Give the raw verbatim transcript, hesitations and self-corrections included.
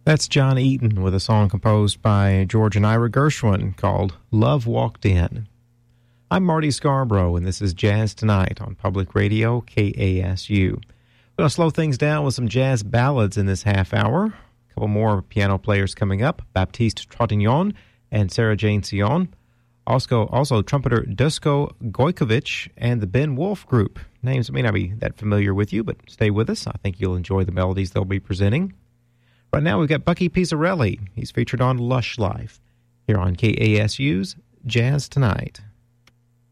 That's John Eaton with a song composed by George and Ira Gershwin called Love Walked In. I'm Marty Scarborough, and this is Jazz Tonight on Public Radio, K A S U. We're going to slow things down with some jazz ballads in this half hour. A couple more piano players coming up, Baptiste Trintignant and Sarah Jane Sion. Also, also trumpeter Dusko Gojkovic and the Ben Wolf Group. Names may not be that familiar with you, but stay with us. I think you'll enjoy the melodies they'll be presenting. Right now we've got Bucky Pizzarelli. He's featured on Lush Life here on K A S U's Jazz Tonight.